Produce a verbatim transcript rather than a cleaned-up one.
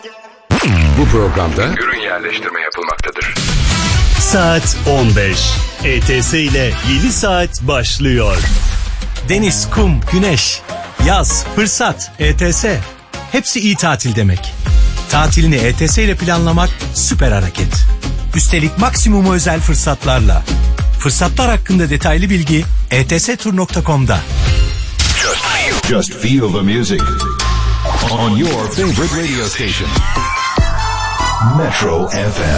Bu programda ürün yerleştirme yapılmaktadır. Saat on beş. E T S ile yeni saat başlıyor. Deniz, kum, güneş, yaz, fırsat, E T S. Hepsi iyi tatil demek. Tatilini E T S ile planlamak süper hareket. Üstelik maksimum özel fırsatlarla. Fırsatlar hakkında detaylı bilgi e t s tur nokta com'da. Just feel. Just feel the music on your favorite radio station. Metro F M.